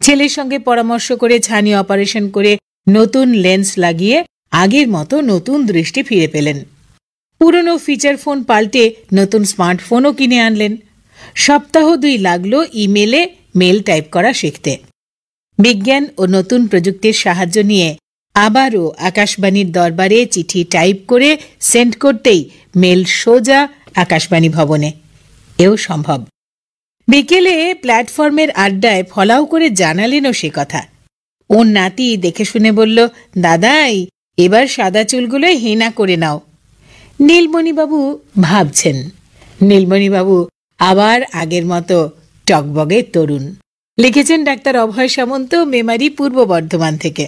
ছেলের সঙ্গে পরামর্শ করে ছানি অপারেশন করে নতুন লেন্স লাগিয়ে আগের মতো নতুন দৃষ্টি ফিরে পেলেন। পুরনো ফিচার ফোন পাল্টে নতুন স্মার্টফোনও কিনে আনলেন। সপ্তাহ 2 লাগলো ইমেলে মেল টাইপ করা শিখতে। বিজ্ঞান ও নতুন প্রযুক্তির সাহায্য নিয়ে আবারও আকাশবাণীর দরবারে চিঠি টাইপ করে সেন্ড করতেই মেল সোজা আকাশবাণী ভবনে। এও সম্ভব। বিকেলে প্ল্যাটফর্মের আড্ডায় ফলাও করে জানালেনও সে কথা। ওর নাতি দেখে শুনে বলল, দাদাই এবার সাদা চুলগুলো হেনা করে নাও। নীলমণিবাবু ভাবছেন। নীলমণিবাবু আবার আগের মতো টকবগে তরুণ। লিখেছেন ডাক্তার অভয় সামন্ত, মেমারি, পূর্ব বর্ধমান থেকে।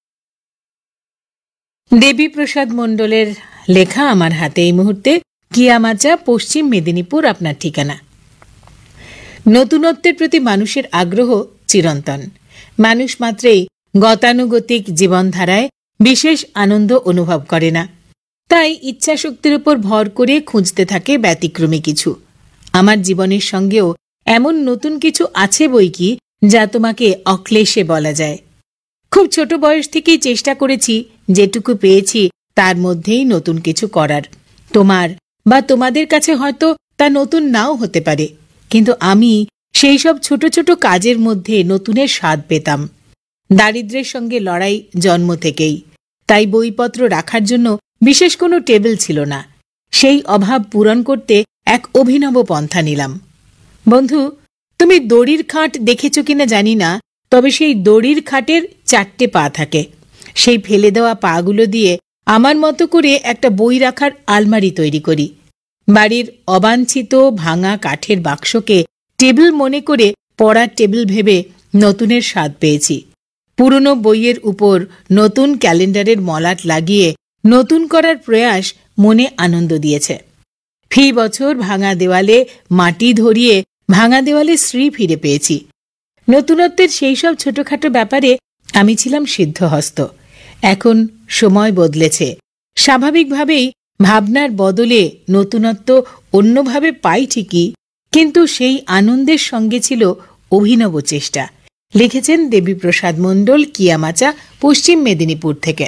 দেবীপ্রসাদ মণ্ডলের লেখা আমার হাতে এই মুহূর্তে। কিয়ামাচা, পশ্চিম মেদিনীপুর আপনার ঠিকানা। নতুনত্বের প্রতি মানুষের আগ্রহ চিরন্তন। মানুষ মাত্রেই গতানুগতিক জীবনধারায় বিশেষ আনন্দ অনুভব করে না, তাই ইচ্ছাশক্তির উপর ভর করে খুঁজতে থাকে ব্যতিক্রমী কিছু। আমার জীবনের সঙ্গেও এমন নতুন কিছু আছে বইকি যা তোমাকে অক্লেশে বলা যায়। খুব ছোট বয়স থেকেই চেষ্টা করেছি যেটুকু পেয়েছি তার মধ্যেই নতুন কিছু করার। তোমার বা তোমাদের কাছে হয়তো তা নতুন নাও হতে পারে, কিন্তু আমি সেই সব ছোট ছোট কাজের মধ্যে নতুনের স্বাদ পেতাম। দারিদ্র্যের সঙ্গে লড়াই জন্ম থেকেই, তাই বইপত্র রাখার জন্য বিশেষ কোনো টেবিল ছিল না। সেই অভাব পূরণ করতে এক অভিনব পন্থা নিলাম। বন্ধু, তুমি দড়ির খাট দেখেছ কিনা জানি না, তবে সেই দড়ির খাটের 4টে পা থাকে। সেই ফেলে দেওয়া পাগুলো দিয়ে আমার মতো করে একটা বই রাখার আলমারি তৈরি করি। বাড়ির অবাঞ্ছিত ভাঙা কাঠের বাক্সকে টেবিল মনে করে পড়ার টেবিল ভেবে নতুনের স্বাদ পেয়েছি। পুরনো বইয়ের উপর নতুন ক্যালেন্ডারের মলাট লাগিয়ে নতুন করার প্রয়াস মনে আনন্দ দিয়েছে। ফি বছর ভাঙা দেওয়ালে মাটি ধরিয়ে ভাঙা দেওয়ালে শ্রী ফিরে পেয়েছি। নতুনত্বের সেই সব ছোটখাটো ব্যাপারে আমি ছিলাম সিদ্ধহস্ত। এখন সময় বদলেছে, স্বাভাবিকভাবেই ভাবনার বদলে নতুনত্ব অন্যভাবে পাই ঠিকই, কিন্তু সেই আনন্দের সঙ্গে ছিল অভিনব চেষ্টা। লিখেছেন দেবীপ্রসাদ মণ্ডল, কিয়ামাচা, পশ্চিম মেদিনীপুর থেকে।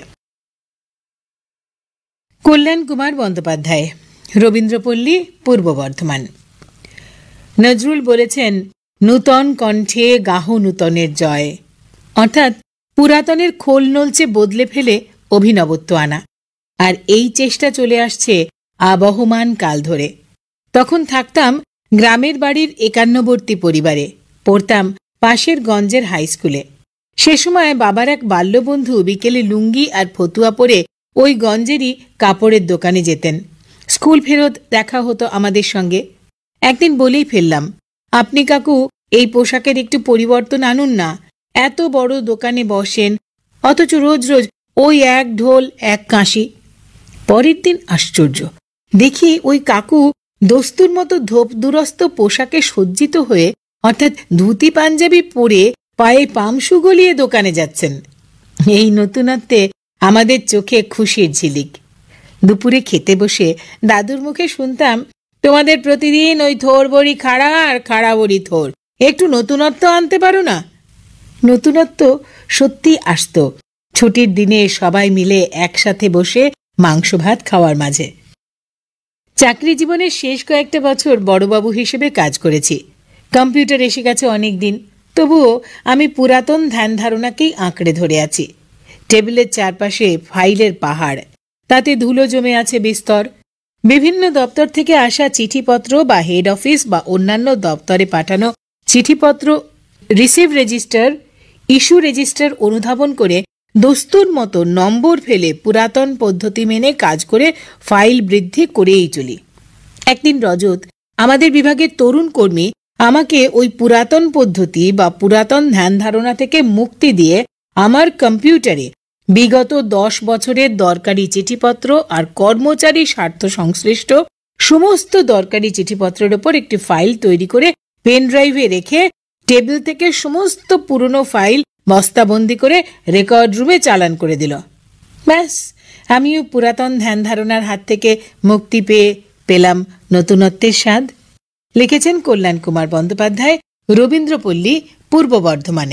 কল্যাণ কুমার বন্দ্যোপাধ্যায়, রবীন্দ্রপল্লী, পূর্ব বর্ধমান। নজরুল বলেছেন, নূতন কণ্ঠে গাহ নূতনের জয়, অর্থাৎ পুরাতনের খোল নলচে বদলে ফেলে অভিনবত্ব আনা। আর এই চেষ্টা চলে আসছে আবহমান কাল ধরে। তখন থাকতাম গ্রামের বাড়ির 51বর্তী পরিবারে, পড়তাম পাশের গঞ্জের হাই স্কুলে। সে সময় বাবার এক বাল্যবন্ধু বিকেলে লুঙ্গি আর ফতুয়া পরে ওই গঞ্জেরই কাপড়ের দোকানে যেতেন। স্কুল ফেরত দেখা হতো আমাদের সঙ্গে। একদিন বলেই ফেললাম, আপনি কাকু এই পোশাকের একটু পরিবর্তন আনুন না। এত বড় দোকানে বসেন, অথচ রোজ রোজ ওই এক ঢোল এক কাঁসি। পরের দিন আশ্চর্য, দেখি ওই কাকু দস্তুর মতো ধোপ দুরস্ত পোশাকে সজ্জিত হয়ে, অর্থাৎ ধুতি পাঞ্জাবি পরে পায়ে পামসু গলিয়ে দোকানে যাচ্ছেন। এই নতুনত্বে আমাদের চোখে খুশির ঝিলিক। দুপুরে খেতে বসে দাদুর মুখে শুনতাম, তোমাদের প্রতিদিন ওই থোর বড়ি খাড়া আর খাড়া বড়ি থোর, একটু নতুনত্ব আনতে পারো না? নতুনত্ব সত্যি আসত ছুটির দিনে সবাই মিলে একসাথে বসে মাংস ভাত খাওয়ার মাঝে। চাকরি জীবনের শেষ কয়েকটা বছর বড়বাবু হিসেবে কাজ করেছি। কম্পিউটার এসে গেছে অনেক দিন, তবুও আমি পুরাতন ধ্যান ধারণাকেই আঁকড়ে ধরে আছি। টেবিলের চারপাশে ফাইলের পাহাড়, তাতে ধুলো জমে আছে বিস্তর। বিভিন্ন দপ্তর থেকে আসা চিঠিপত্র বা হেড অফিস বা অন্যান্য দপ্তরে পাঠানো চিঠিপত্র রিসিভ রেজিস্টার, ইস্যু রেজিস্টার অনুধাবন করে দস্তুর মতো নম্বর ফেলে পুরাতন পদ্ধতি মেনে কাজ করে ফাইল বৃদ্ধি করেই চলি। একদিন রজত, আমাদের বিভাগের তরুণ কর্মী, আমাকে ওই পুরাতন পদ্ধতি বা পুরাতন ধ্যান ধারণা থেকে মুক্তি দিয়ে আমার কম্পিউটারে বিগত 10 বছরের দরকারি চিঠিপত্র আর কর্মচারী স্বার্থ সংশ্লিষ্ট সমস্ত দরকারি চিঠিপত্রের ওপর একটি ফাইল তৈরি করে পেন ড্রাইভে রেখে টেবিল থেকে সমস্ত পুরনো ফাইল বস্তাবন্দি করে রেকর্ড রুমে চালান করে দিল। ব্যাস, আমিও পুরাতন ধ্যান ধারণার হাত থেকে মুক্তি পেয়ে পেলাম নতুনত্বের স্বাদ। লিখেছেন কল্যাণ কুমার বন্দ্যোপাধ্যায়, রবীন্দ্রপল্লী, পূর্ব বর্ধমানে।